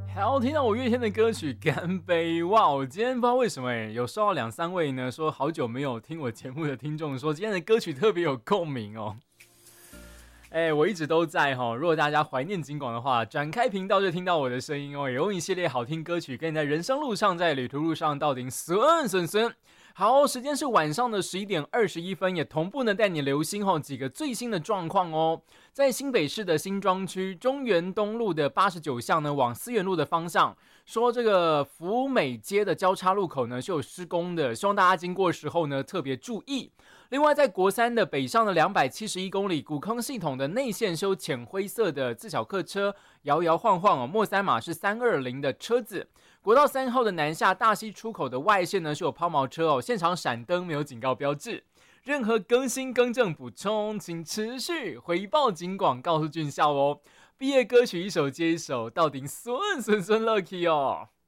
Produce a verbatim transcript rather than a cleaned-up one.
好，听到五月天的歌曲《干杯》哇！我今天不知道为什么哎，有收到两三位呢说好久没有听我节目的听众说今天的歌曲特别有共鸣哦。哎，我一直都在哈，如果大家怀念警广的话，转开频道就听到我的声音哦，也用一系列好听歌曲跟你在人生路上，在旅途路上到顶孙孙孙。好，时间是晚上的十一点二十一分，也同步呢带你留心几个最新的状况哦。在新北市的新庄区中原东路的八十九巷呢，往思源路的方向，说这个福美街的交叉路口呢是有施工的，希望大家经过的时候呢特别注意。另外，在国三的北上的两百七十一公里，古坑系统的内线修浅灰色的自小客车摇摇晃晃哦，末三码是三二零的车子。国道三号的南下大溪出口的外线呢是有抛锚车哦，现场闪灯没有警告标志。任何更新更正补充，请持续回报警广告诉俊孝哦。毕业歌曲一首接一首，到顶顺顺顺 lucky 哦。